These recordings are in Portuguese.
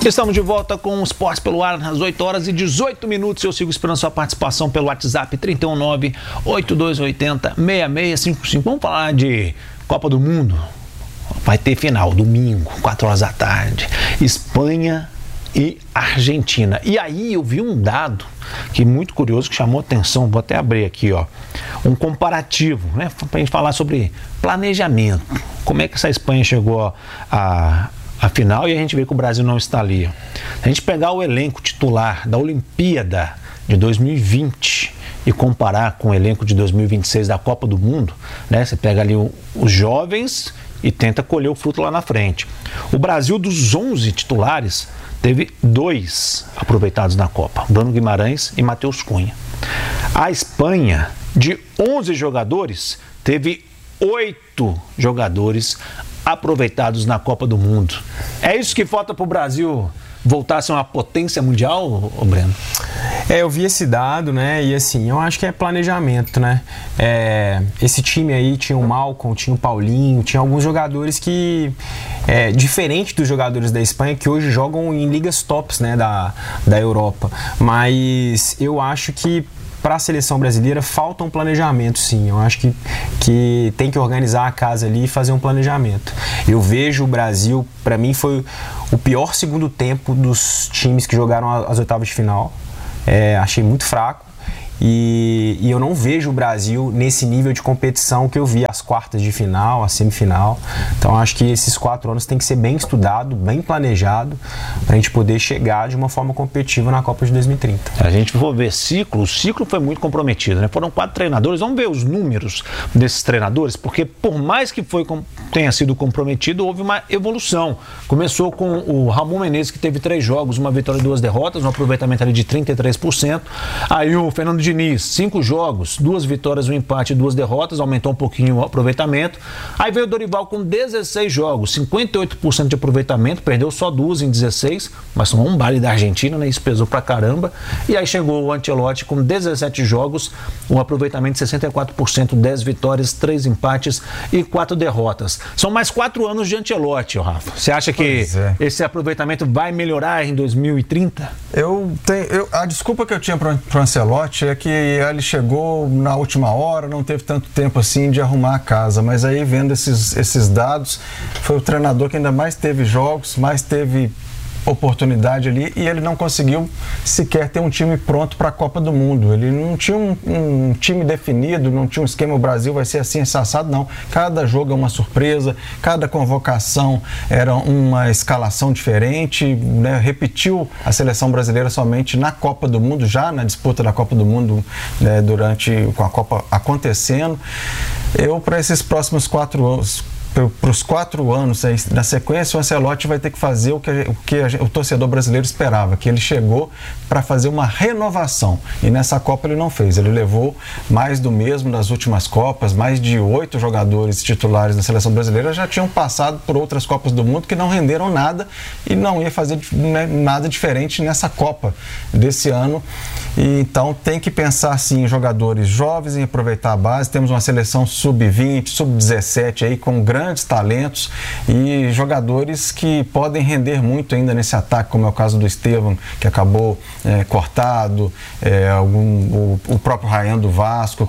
Estamos de volta com o Esportes pelo Ar às 8 horas e 18 minutos. Eu sigo esperando sua participação pelo WhatsApp 319-8280-6655. Vamos falar de Copa do Mundo. Vai ter final, domingo, 4 horas da tarde. Espanha e Argentina. E aí eu vi um dado que muito curioso, que chamou atenção. Vou até abrir aqui, ó. Um comparativo, né? Para a gente falar sobre planejamento. Como é que essa Espanha chegou a final, e a gente vê que o Brasil não está ali. Se a gente pegar o elenco titular da Olimpíada de 2020 e comparar com o elenco de 2026 da Copa do Mundo, né? Você pega ali os jovens e tenta colher o fruto lá na frente. O Brasil, dos 11 titulares, teve 2 aproveitados na Copa, Bruno Guimarães e Matheus Cunha. A Espanha, de 11 jogadores, teve 8 jogadores aproveitados na Copa do Mundo. É isso que falta para o Brasil voltar a ser uma potência mundial, Breno? Eu vi esse dado, né? E assim, eu acho que é planejamento, né? Esse time aí tinha o Malcom, tinha o Paulinho, tinha alguns jogadores que, diferente dos jogadores da Espanha, que hoje jogam em ligas tops, né, da Europa. Mas eu acho que para a seleção brasileira falta um planejamento, sim. Eu acho que tem que organizar a casa ali e fazer um planejamento. Eu vejo o Brasil, para mim foi o pior segundo tempo dos times que jogaram as oitavas de final. Achei muito fraco. E eu não vejo o Brasil nesse nível de competição que eu vi, as quartas de final, a semifinal. Então acho que esses 4 anos tem que ser bem estudado, bem planejado, para a gente poder chegar de uma forma competitiva na Copa de 2030. A gente for ver o ciclo foi muito comprometido, né? Foram 4 treinadores, vamos ver os números desses treinadores, porque por mais que tenha sido comprometido, houve uma evolução. Começou com o Ramon Menezes, que teve 3 jogos, uma vitória e 2 derrotas, um aproveitamento ali de 33%. Aí o Fernando Diniz, 5 jogos, 2 vitórias, um empate e 2 derrotas, aumentou um pouquinho o aproveitamento. Aí veio o Dorival com 16 jogos, 58% de aproveitamento, perdeu só 2 em 16, mas tomou um baile da Argentina, né? Isso pesou pra caramba. E aí chegou o Ancelotti com 17 jogos, um aproveitamento de 64%, 10 vitórias, 3 empates e 4 derrotas. São mais 4 anos de Ancelotti, Rafa. Você acha que esse aproveitamento vai melhorar em 2030? A desculpa que eu tinha pro Ancelotti é que ele chegou na última hora, não teve tanto tempo assim de arrumar a casa, mas aí vendo esses dados, foi o treinador que ainda mais teve jogos, mais teve oportunidade ali, e ele não conseguiu sequer ter um time pronto para a Copa do Mundo. Ele não tinha um time definido, não tinha um esquema, o Brasil vai ser assim, assado, não. Cada jogo é uma surpresa, cada convocação era uma escalação diferente, né? Repetiu a seleção brasileira somente na Copa do Mundo, já na disputa da Copa do Mundo, né, com a Copa acontecendo. Para esses próximos 4 anos, para os 4 anos aí, na sequência, o Ancelotti vai ter que fazer o que o torcedor brasileiro esperava, que ele chegou para fazer uma renovação, e nessa Copa ele não fez. Ele levou mais do mesmo das últimas Copas, mais de 8 jogadores titulares da seleção brasileira já tinham passado por outras Copas do Mundo que não renderam nada, e não ia fazer, né, nada diferente nessa Copa desse ano. E então tem que pensar sim em jogadores jovens, em aproveitar a base. Temos uma seleção sub-20, sub-17 aí com grandes talentos e jogadores que podem render muito ainda nesse ataque, como é o caso do Estevão, que acabou cortado, o próprio Ryan do Vasco,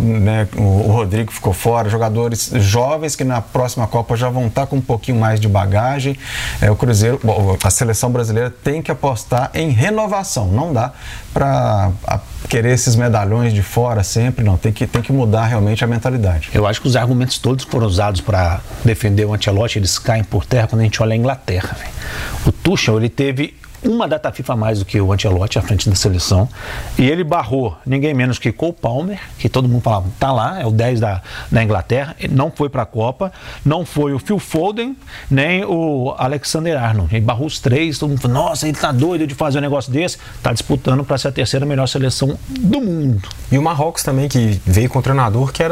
o Rodrigo ficou fora. Jogadores jovens que na próxima Copa já vão estar com um pouquinho mais de bagagem. O Cruzeiro, a seleção brasileira tem que apostar em renovação, não dá para querer esses medalhões de fora sempre, não, tem que mudar realmente a mentalidade. Eu acho que os argumentos todos que foram usados para defender o Ancelotti, eles caem por terra quando a gente olha a Inglaterra, véio. O Tuchel, ele teve uma data FIFA a mais do que o Ancelotti à frente da seleção, e ele barrou ninguém menos que Cole Palmer, que todo mundo falava, tá lá, é o 10 da Inglaterra, ele não foi para a Copa, não foi o Phil Foden, nem o Alexander-Arnold, ele barrou os 3, todo mundo falou, nossa, ele tá doido de fazer um negócio desse, tá disputando para ser a 3ª melhor seleção do mundo. E o Marrocos também, que veio com o treinador que era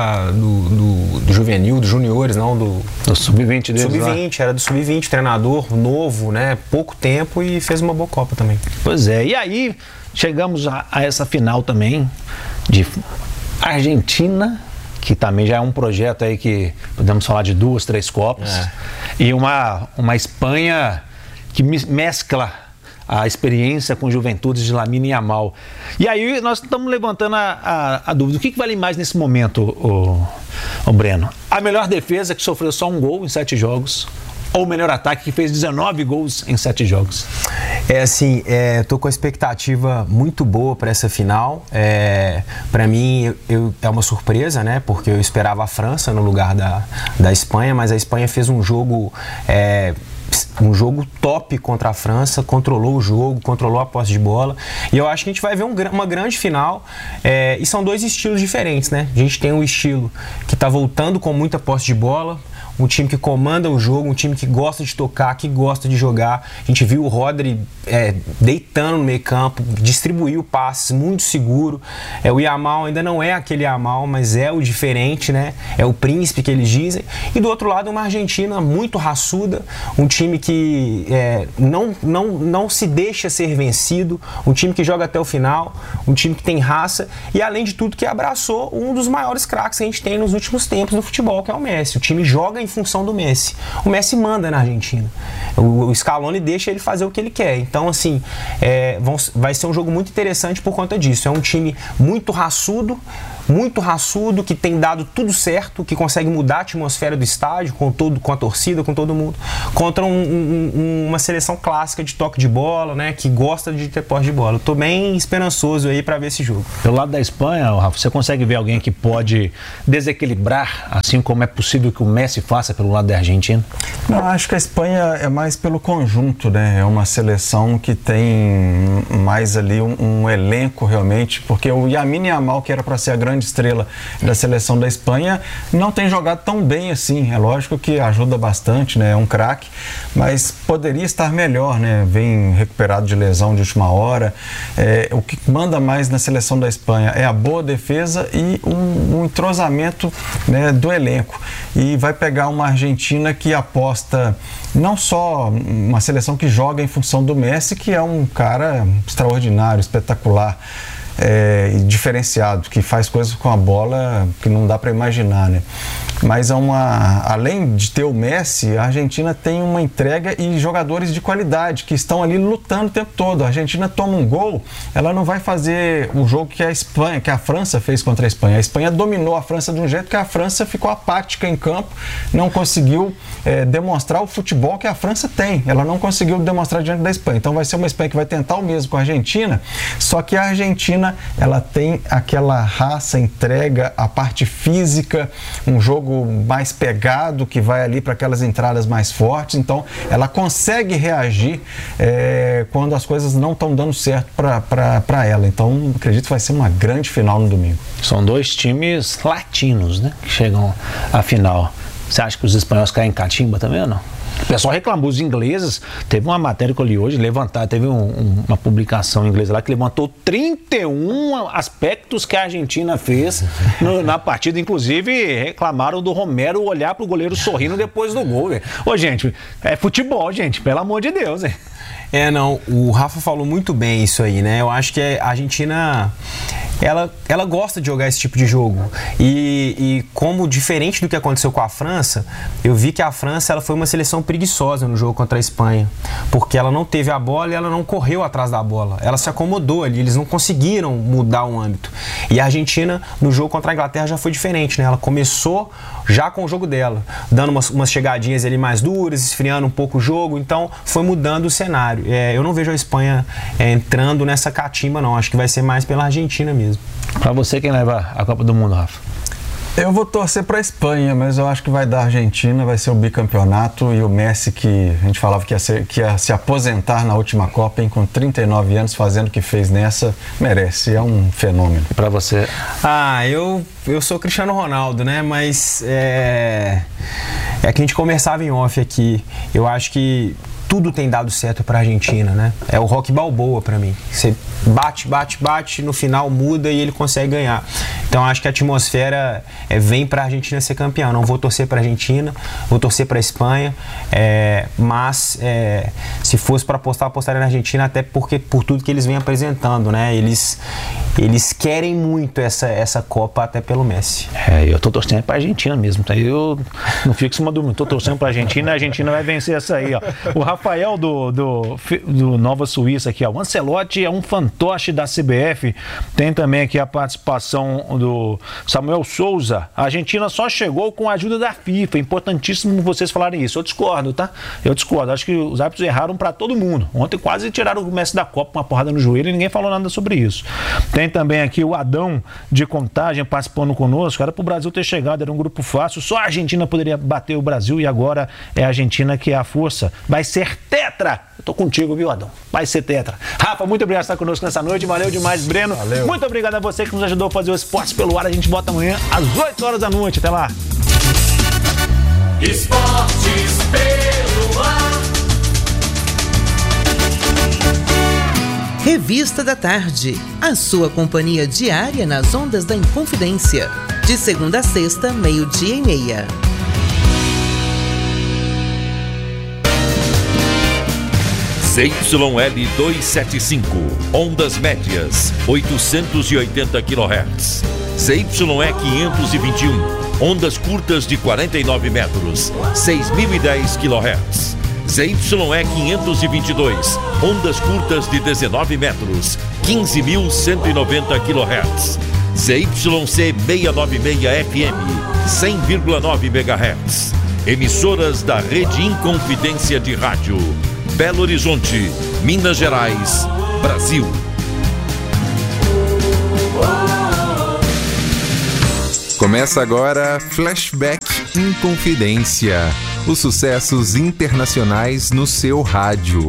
do juvenil, dos juniores, não do sub-20 deles. Sub-20, era do sub-20, treinador novo, né, pouco tempo, e fez uma boa Copa também. Pois é, e aí chegamos a essa final também de Argentina, que também já é um projeto aí que podemos falar de 2, 3 Copas, e uma Espanha que mescla a experiência com juventudes de Lamine Yamal. E aí nós estamos levantando a dúvida, o que vale mais nesse momento, o Breno? A melhor defesa que sofreu só um gol em 7 jogos, ou o melhor ataque que fez 19 gols em 7 jogos? Tô com a expectativa muito boa para essa final. Para mim é uma surpresa, né? Porque eu esperava a França no lugar da Espanha, mas a Espanha fez um jogo top contra a França, controlou o jogo, controlou a posse de bola, e eu acho que a gente vai ver uma grande final, e são 2 estilos diferentes, né? A gente tem um estilo que está voltando com muita posse de bola, um time que comanda o jogo, um time que gosta de tocar, que gosta de jogar. A gente viu o Rodri deitando no meio campo, distribuiu passes, muito seguro. O Yamal ainda não é aquele Yamal, mas é o diferente, né? É o príncipe que eles dizem. E do outro lado, uma Argentina muito raçuda, um time que não se deixa ser vencido, um time que joga até o final, um time que tem raça e, além de tudo, que abraçou um dos maiores craques que a gente tem nos últimos tempos no futebol, que é o Messi. O time joga em função do Messi. O Messi manda na Argentina. O Scaloni deixa ele fazer o que ele quer. Então, assim, vai ser um jogo muito interessante por conta disso. É um time muito raçudo, que tem dado tudo certo, que consegue mudar a atmosfera do estádio com a torcida, com todo mundo, contra uma seleção clássica de toque de bola, né, que gosta de ter posse de bola. Eu tô bem esperançoso aí para ver esse jogo. Pelo lado da Espanha, Rafa, você consegue ver alguém que pode desequilibrar, assim como é possível que o Messi faça pelo lado da Argentina? Não, acho que a Espanha é mais pelo conjunto, né? É uma seleção que tem mais ali um elenco realmente, porque o Lamine Yamal, que era para ser a grande estrela da seleção da Espanha, não tem jogado tão bem assim. É lógico que ajuda bastante, né? É um craque, mas poderia estar melhor, né? Vem recuperado de lesão de última hora. O que manda mais na seleção da Espanha é a boa defesa e um entrosamento, né, do elenco. E vai pegar uma Argentina que aposta não só uma seleção que joga em função do Messi, que é um cara extraordinário, espetacular, e diferenciado, que faz coisas com a bola que não dá para imaginar, né? Mas além de ter o Messi, a Argentina tem uma entrega e jogadores de qualidade que estão ali lutando o tempo todo. A Argentina toma um gol, ela não vai fazer o jogo que a França fez contra a Espanha. A Espanha dominou a França de um jeito que a França ficou apática em campo, não conseguiu demonstrar o futebol que a França tem. Ela não conseguiu demonstrar diante da Espanha. Então vai ser uma Espanha que vai tentar o mesmo com a Argentina, só que a Argentina, ela tem aquela raça, entrega, a parte física, um jogo mais pegado, que vai ali para aquelas entradas mais fortes. Então ela consegue reagir quando as coisas não estão dando certo para ela. Então acredito que vai ser uma grande final no domingo. São 2 times latinos, né, que chegam à final. Você acha que os espanhóis caem em catimba também ou não? O pessoal reclamou, os ingleses, teve uma matéria que eu li hoje, teve uma publicação inglesa lá que levantou 31 aspectos que a Argentina fez na partida, inclusive reclamaram do Romero olhar pro goleiro sorrindo depois do gol, velho. Ô, gente, é futebol, gente, pelo amor de Deus, hein? Não, o Rafa falou muito bem isso aí, né? Eu acho que a Argentina, ela gosta de jogar esse tipo de jogo. E como diferente do que aconteceu com a França, eu vi que a França ela foi uma seleção preguiçosa no jogo contra a Espanha, porque ela não teve a bola e ela não correu atrás da bola. Ela se acomodou ali, eles não conseguiram mudar o âmbito. E a Argentina, no jogo contra a Inglaterra, já foi diferente, né? Ela começou já com o jogo dela, dando umas chegadinhas ali mais duras, esfriando um pouco o jogo, então foi mudando o cenário. Eu não vejo a Espanha entrando nessa catimba, não. Acho que vai ser mais pela Argentina mesmo. Pra você, quem leva a Copa do Mundo, Rafa? Eu vou torcer para a Espanha, mas eu acho que vai dar a Argentina, vai ser o bicampeonato, e o Messi, que a gente falava que ia se aposentar na última Copa, hein, com 39 anos, fazendo o que fez nessa, merece, é um fenômeno. E para você? Eu sou Cristiano Ronaldo, né, mas é que a gente conversava em off aqui, eu acho que tudo tem dado certo para a Argentina, né? É o Rocky Balboa para mim. Você bate, no final muda e ele consegue ganhar. Então acho que a atmosfera vem para a Argentina ser campeã. Não vou torcer para a Argentina, vou torcer para a Espanha, mas se fosse para apostaria na Argentina, até porque por tudo que eles vêm apresentando, né? Eles querem muito essa Copa, até pelo Messi. Eu tô torcendo para a Argentina mesmo, tá? Eu não fico em cima do mundo, tô torcendo para a Argentina vai vencer essa aí, ó. O Rafa Rafael do Nova Suíça aqui, ó. O Ancelotti é um fantoche da CBF. Tem também aqui a participação do Samuel Souza. A Argentina só chegou com a ajuda da FIFA. Importantíssimo vocês falarem isso. Eu discordo, tá? Eu discordo. Acho que os árbitros erraram pra todo mundo. Ontem quase tiraram o Messi da Copa com uma porrada no joelho e ninguém falou nada sobre isso. Tem também aqui o Adão de Contagem participando conosco. Era pro Brasil ter chegado, era um grupo fácil. Só a Argentina poderia bater o Brasil e agora é a Argentina que é a força. Vai ser tetra. Eu tô contigo, viu, Adão? Vai ser tetra. Rafa, muito obrigado por estar conosco nessa noite. Valeu demais, Breno. Valeu. Muito obrigado a você que nos ajudou a fazer o Esportes pelo Ar. A gente volta amanhã às 8 horas da noite. Até lá. Esportes pelo Ar. Revista da Tarde. A sua companhia diária nas ondas da Inconfidência. De segunda a sexta, 12:30. ZYL 275, ondas médias, 880 kHz. ZYE 521, ondas curtas de 49 metros, 6.010 kHz. ZYE 522, ondas curtas de 19 metros, 15.190 kHz. ZYC 696 FM, 100,9 MHz. Emissoras da Rede Inconfidência de Rádio. Belo Horizonte, Minas Gerais, Brasil. Começa agora Flashback Inconfidência. Os sucessos internacionais no seu rádio.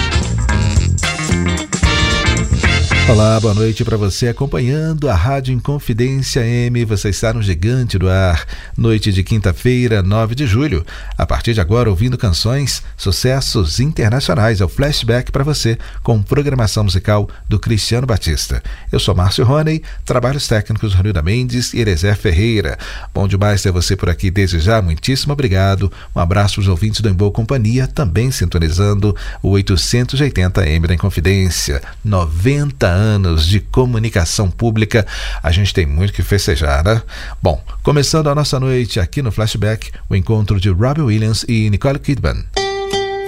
Olá, boa noite para você acompanhando a Rádio Inconfidência M. Você está no Gigante do Ar, noite de quinta-feira, 9 de julho. A partir de agora, ouvindo canções, sucessos internacionais. É o Flashback para você, com programação musical do Cristiano Batista. Eu sou Márcio Roney, trabalhos técnicos Ronilda Mendes e Eliezer Ferreira. Bom demais ter você por aqui desde já, muitíssimo obrigado. Um abraço aos ouvintes do Em Boa Companhia, também sintonizando o 880M da Inconfidência. 90 anos de comunicação pública, a gente tem muito que festejar, né? Bom, começando a nossa noite aqui no Flashback, o encontro de Robbie Williams e Nicole Kidman.